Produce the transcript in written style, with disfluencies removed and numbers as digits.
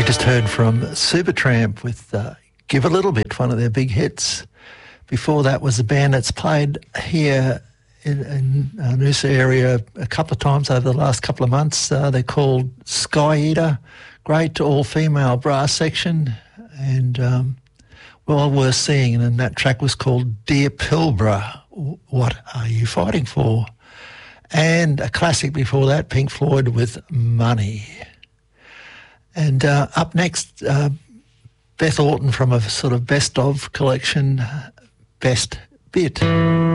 We just heard from Supertramp with Give a Little Bit, one of their big hits. Before that was a band that's played here in Noosa area a couple of times over the last couple of months. They're called Sky Eater. Great all-female brass section and well worth seeing. And that track was called Dear Pilbara, What Are You Fighting For? And a classic before that, Pink Floyd with Money. And up next, Beth Orton from a sort of best of collection, Best Bit.